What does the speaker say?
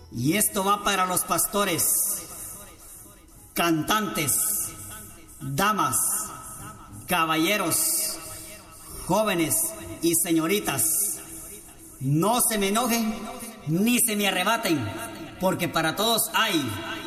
Y esto va para los pastores, cantantes, damas, caballeros, jóvenes y señoritas. No se me enojen ni se me arrebaten, porque para todos hay